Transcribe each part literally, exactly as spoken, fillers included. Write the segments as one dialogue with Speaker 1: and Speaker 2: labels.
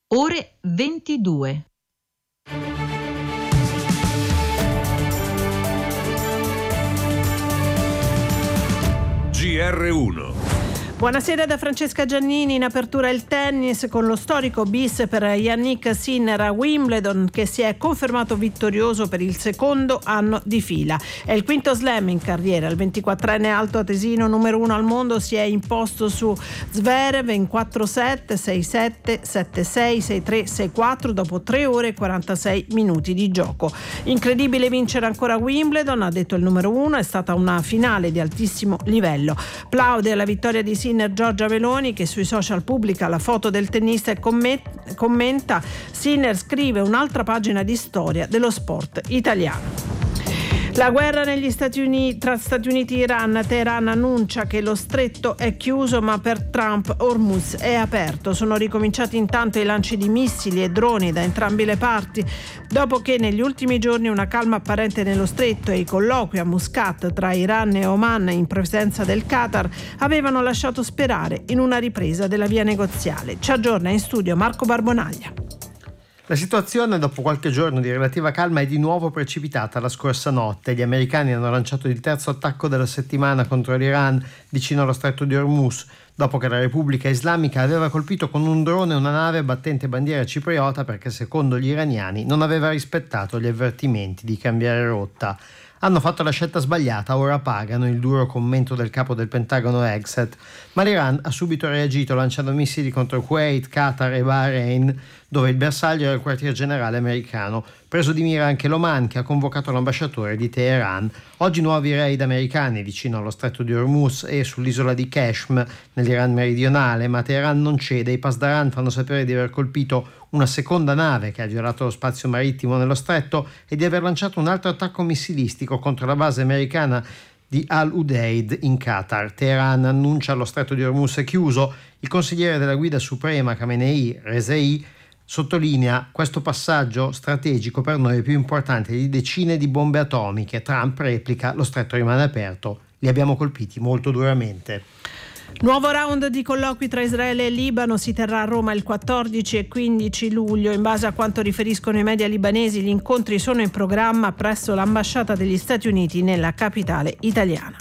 Speaker 1: ore ventidue.
Speaker 2: G R uno.
Speaker 3: Buonasera da Francesca Giannini. In apertura il tennis con lo storico bis per Jannik Sinner a Wimbledon, che si è confermato vittorioso per il secondo anno di fila. È il quinto slam in carriera. Il ventiquattrenne alto atesino numero uno al mondo si è imposto su Zverev in quattro set, sei sette, sette sei, sei tre, sei quattro dopo tre ore e quarantasei minuti di gioco. Incredibile vincere ancora Wimbledon, ha detto il numero uno, è stata una finale di altissimo livello. Plaude alla vittoria di Sinner Giorgia Meloni, che sui social pubblica la foto del tennista e commenta: Sinner scrive un'altra pagina di storia dello sport italiano. La guerra negli Stati Uniti, tra Stati Uniti e Iran. Teheran annuncia che lo stretto è chiuso, ma per Trump Hormuz è aperto. Sono ricominciati intanto i lanci di missili e droni da entrambe le parti, dopo che negli ultimi giorni una calma apparente nello stretto e i colloqui a Muscat tra Iran e Oman in presenza del Qatar avevano lasciato sperare in una ripresa della via negoziale. Ci aggiorna in studio Marco Barbonaglia.
Speaker 4: La situazione, dopo qualche giorno di relativa calma, è di nuovo precipitata la scorsa notte. Gli americani hanno lanciato il terzo attacco della settimana contro l'Iran vicino allo stretto di Hormuz, dopo che la Repubblica Islamica aveva colpito con un drone una nave battente bandiera cipriota perché, secondo gli iraniani, non aveva rispettato gli avvertimenti di cambiare rotta. Hanno fatto la scelta sbagliata, ora pagano, il duro commento del capo del Pentagono Hegseth. Ma l'Iran ha subito reagito lanciando missili contro Kuwait, Qatar e Bahrain, dove il bersaglio era il quartier generale americano. Preso di mira anche l'Oman, che ha convocato l'ambasciatore di Teheran. Oggi nuovi raid americani vicino allo stretto di Hormuz e sull'isola di Qeshm nell'Iran meridionale, ma Teheran non cede. I Pasdaran fanno sapere di aver colpito una seconda nave che ha violato lo spazio marittimo nello stretto e di aver lanciato un altro attacco missilistico contro la base americana di Al-Udeid in Qatar. Teheran annuncia lo stretto di Hormuz è chiuso. Il consigliere della guida suprema Khamenei, Rezai, sottolinea: questo passaggio strategico per noi è più importante di decine di bombe atomiche. Trump replica: lo stretto rimane aperto, li abbiamo colpiti molto duramente.
Speaker 3: Nuovo round di colloqui tra Israele e Libano si terrà a Roma il quattordici e quindici luglio. In base a quanto riferiscono i media libanesi, gli incontri sono in programma presso l'ambasciata degli Stati Uniti nella capitale italiana.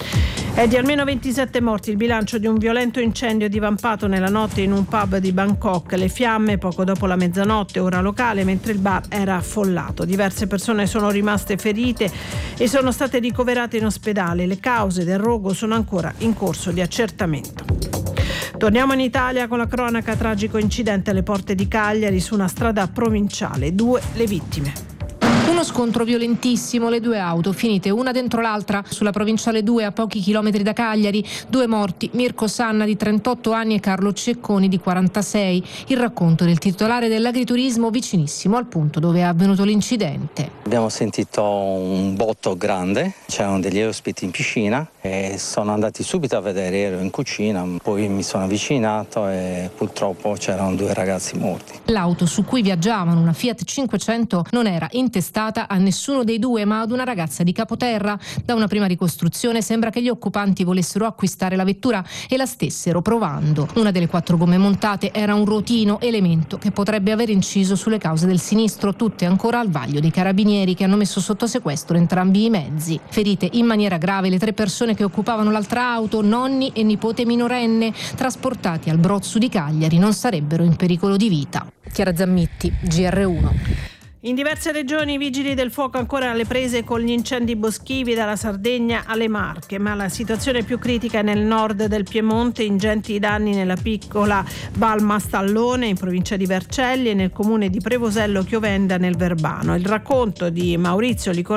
Speaker 3: È di almeno ventisette morti il bilancio di un violento incendio divampato nella notte in un pub di Bangkok. Le fiamme poco dopo la mezzanotte, ora locale, mentre il bar era affollato. Diverse persone sono rimaste ferite e sono state ricoverate in ospedale. Le cause del rogo sono ancora in corso di accertamento. Torniamo in Italia con la cronaca: tragico incidente alle porte di Cagliari su una strada provinciale. Due le vittime.
Speaker 5: Uno scontro violentissimo, le due auto finite una dentro l'altra sulla provinciale due a pochi chilometri da Cagliari. Due morti, Mirko Sanna di trentotto anni e Carlo Cecconi di quarantasei. Il racconto del titolare dell'agriturismo vicinissimo al punto dove è avvenuto l'incidente.
Speaker 6: Abbiamo sentito un botto grande, c'erano degli ospiti in piscina e sono andati subito a vedere, ero in cucina, poi mi sono avvicinato e purtroppo c'erano due ragazzi morti.
Speaker 5: L'auto su cui viaggiavano, una Fiat cinquecento, non era intestata a nessuno dei due, ma ad una ragazza di Capoterra. Da una prima ricostruzione sembra che gli occupanti volessero acquistare la vettura e la stessero provando. Una delle quattro gomme montate era un rotino, elemento che potrebbe aver inciso sulle cause del sinistro, tutte ancora al vaglio dei carabinieri, che hanno messo sotto sequestro entrambi i mezzi. Ferite in maniera grave le tre persone che occupavano l'altra auto, nonni e nipote minorenne, trasportati al Brozzu di Cagliari, non sarebbero in pericolo di vita. Chiara Zammitti, G R uno.
Speaker 3: In diverse regioni i vigili del fuoco ancora alle prese con gli incendi boschivi dalla Sardegna alle Marche, ma la situazione più critica è nel nord del Piemonte. Ingenti danni nella piccola Balma Stallone in provincia di Vercelli e nel comune di Prevosello Chiovenda nel Verbano. Il racconto di Maurizio Licor